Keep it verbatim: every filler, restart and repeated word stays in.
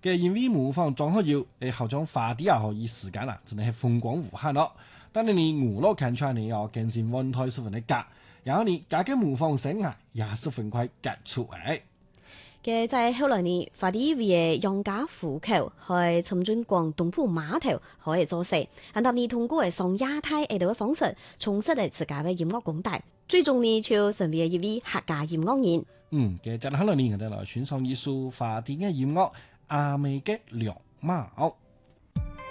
嘅因為模仿裝好有，誒後將花啲也可以時間啦，真係風光無限咯。但係你娛樂看出嚟要更新溫台十分的夾，然後你加嘅模仿生涯也十分快夾出嚟。 嘅在後來呢，發啲為楊家虎口去深圳廣東浦碼頭可以做事，但係你通過上亞太呢度嘅方式，重拾嚟自家嘅音樂功底，最終呢就成為一位客家音樂人。 嗯，嘅接下來呢，我哋來欣賞一首發啲嘅音樂《阿妹嘅兩貓》。